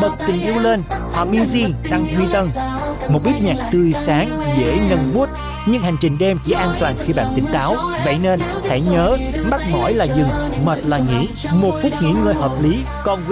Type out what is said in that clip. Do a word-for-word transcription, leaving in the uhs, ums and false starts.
bật tình yêu lên, Hòa Minzy tăng Duy Tân. Một beat nhạc tươi sáng, dễ nâng mood, nhưng hành trình đêm chỉ an toàn khi bạn tỉnh táo. Vậy nên hãy nhớ, mắc mỏi là dừng, mệt là nghỉ, một phút nghỉ ngơi hợp lý. Còn